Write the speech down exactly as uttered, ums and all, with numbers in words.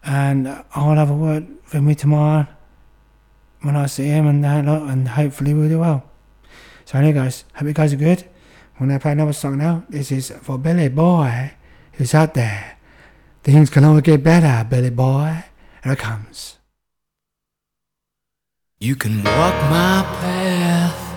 and I'll have a word with me tomorrow when I see him, and that lot, and hopefully we'll do well. So anyway guys, hope you guys are good. We're going to play another song now. This is for Billy Boy, who's out there. Things can only get better, Billy Boy. Here it comes. You can walk my path,